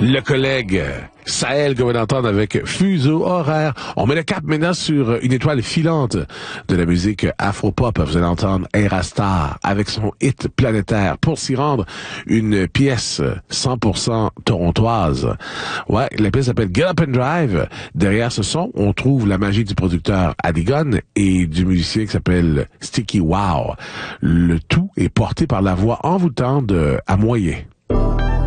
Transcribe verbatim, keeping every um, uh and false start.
Le collègue Sahel que vous venez d'entendre avec Fuseau horaire. On met le cap maintenant sur une étoile filante de la musique afro-pop. Vous allez entendre Erastar avec son hit planétaire. Pour s'y rendre, une pièce cent pour cent torontoise. Ouais, la pièce s'appelle Get Up and Drive. Derrière ce son, on trouve la magie du producteur Adigon et du musicien qui s'appelle Sticky Wow. Le tout est porté par la voix envoûtante de Amoyer.